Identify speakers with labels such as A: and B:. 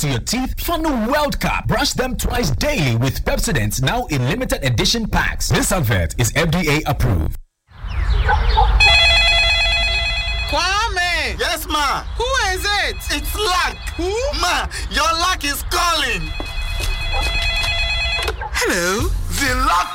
A: to your teeth? Follow World Cup. Brush them twice daily with Pepsodent, now in limited edition packs. This advert is FDA approved.
B: Kwame!
C: Yes, ma.
B: Who is it?
C: It's Luck.
B: Who?
C: Ma, your luck is calling.
B: Hello?
C: The Luck